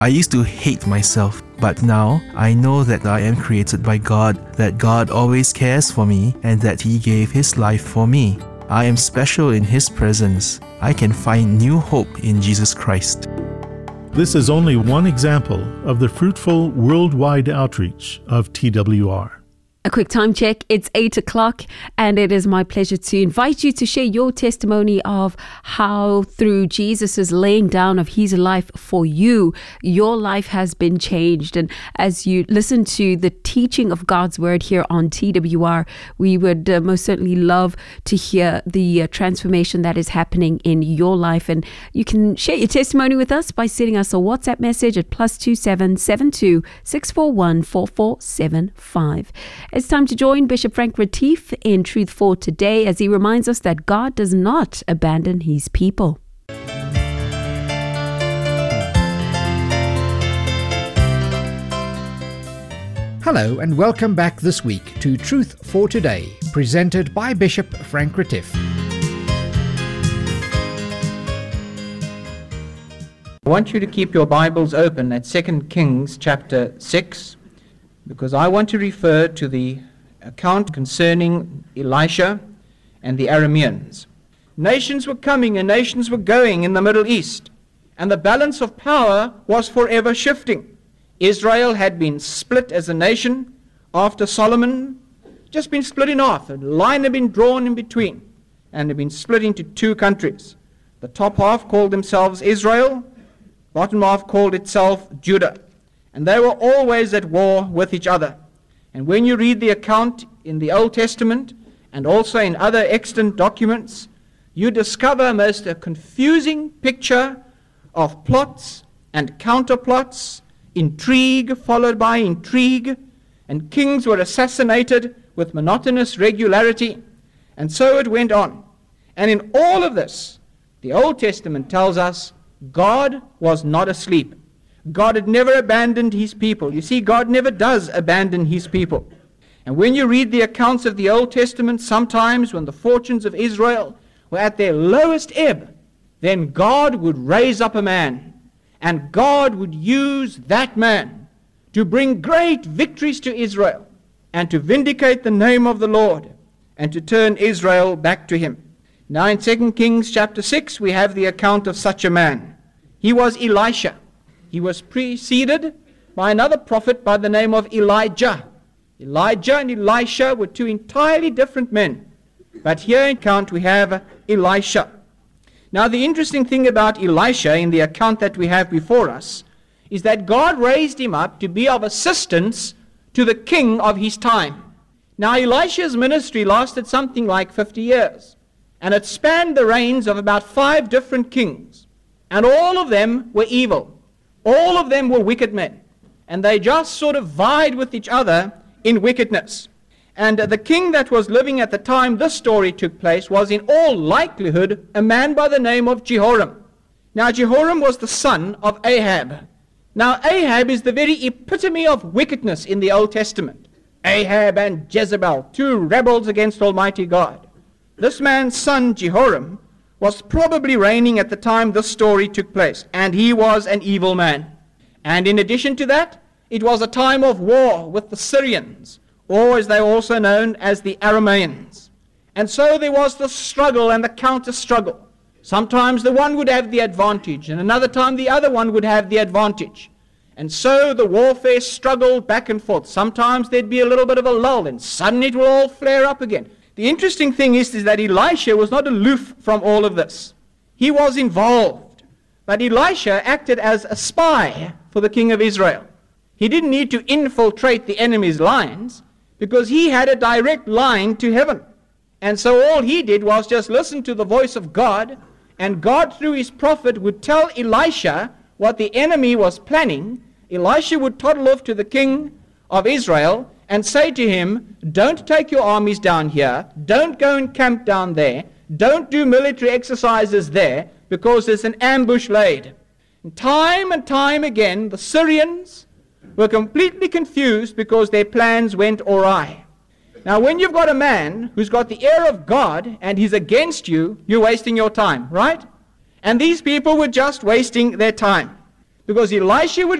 I used to hate myself, but now I know that I am created by God, that God always cares for me, and that He gave His life for me. I am special in His presence. I can find new hope in Jesus Christ. This is only one example of the fruitful worldwide outreach of TWR. A quick time check. It's 8 o'clock, and it is my pleasure to invite you to share your testimony of how through Jesus' laying down of His life for you, your life has been changed. And as you listen to the teaching of God's Word here on TWR, we would most certainly love to hear the transformation that is happening in your life. And you can share your testimony with us by sending us a WhatsApp message at +27 72 641 4475. It's time to join Bishop Frank Retief in Truth for Today as he reminds us that God does not abandon His people. Hello and welcome back this week to Truth for Today, presented by Bishop Frank Retief. I want you to keep your Bibles open at 2 Kings chapter 6. Because I want to refer to the account concerning Elisha and the Arameans. Nations were coming and nations were going in the Middle East, and the balance of power was forever shifting. Israel had been split as a nation after Solomon, just been split in half. A line had been drawn in between, and had been split into two countries. The top half called themselves Israel, bottom half called itself Judah. And they were always at war with each other. And when you read the account in the Old Testament and also in other extant documents, you discover most a confusing picture of plots and counterplots, intrigue followed by intrigue, and kings were assassinated with monotonous regularity. And so it went on. And in all of this, the Old Testament tells us God was not asleep. God had never abandoned His people. You see, God never does abandon His people. And when you read the accounts of the Old Testament, sometimes when the fortunes of Israel were at their lowest ebb, then God would raise up a man, and God would use that man to bring great victories to Israel, and to vindicate the name of the Lord, and to turn Israel back to Him. Now in 2 Kings chapter 6, we have the account of such a man. He was Elisha. He was preceded by another prophet by the name of Elijah. Elijah and Elisha were two entirely different men. But here in account we have Elisha. Now the interesting thing about Elisha in the account that we have before us is that God raised him up to be of assistance to the king of his time. Now Elisha's ministry lasted something like 50 years. And it spanned the reigns of about 5 different kings. And all of them were evil. All of them were wicked men, and they just sort of vied with each other in wickedness. And the king that was living at the time this story took place was in all likelihood a man by the name of Jehoram. Now Jehoram was the son of Ahab. Now Ahab is the very epitome of wickedness in the Old Testament. Ahab and Jezebel, 2 rebels against Almighty God. This man's son Jehoram was probably reigning at the time this story took place, and he was an evil man. And in addition to that, it was a time of war with the Syrians, or as they are also known as the Arameans. And so there was the struggle and the counter-struggle. Sometimes the one would have the advantage, and another time the other one would have the advantage. And so the warfare struggled back and forth. Sometimes there'd be a little bit of a lull, and suddenly it will all flare up again. The interesting thing is that Elisha was not aloof from all of this. He was involved. But Elisha acted as a spy for the king of Israel. He didn't need to infiltrate the enemy's lines because he had a direct line to heaven. And so all he did was just listen to the voice of God, and God through his prophet would tell Elisha what the enemy was planning. Elisha would toddle off to the king of Israel and say to him, don't take your armies down here, don't go and camp down there, don't do military exercises there, because there's an ambush laid. And time again, the Syrians were completely confused because their plans went awry. Now when you've got a man who's got the ear of God and he's against you, you're wasting your time, right? And these people were just wasting their time. Because Elisha would